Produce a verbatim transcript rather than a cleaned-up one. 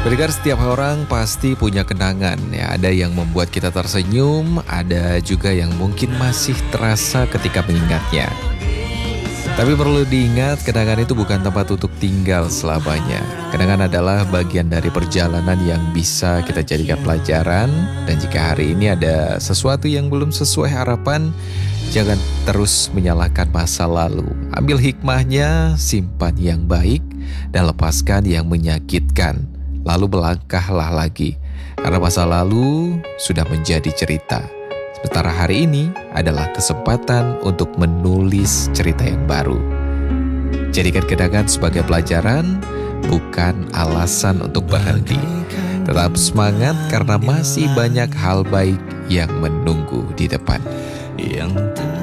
Pendengar, setiap orang pasti punya kenangan ya. Ada yang membuat kita tersenyum, ada juga yang mungkin masih terasa ketika mengingatnya. Tapi perlu diingat, kenangan itu bukan tempat untuk tinggal selamanya. Kenangan adalah bagian dari perjalanan yang bisa kita jadikan pelajaran. Dan jika hari ini ada sesuatu yang belum sesuai harapan, jangan terus menyalahkan masa lalu. Ambil hikmahnya, simpan yang baik, dan lepaskan yang menyakitkan. Lalu melangkahlah lagi, karena masa lalu sudah menjadi cerita. Sementara hari ini adalah kesempatan untuk menulis cerita yang baru. Jadikan kenangan sebagai pelajaran, bukan alasan untuk berhenti. Tetap semangat karena masih banyak hal baik yang menunggu di depan. Yang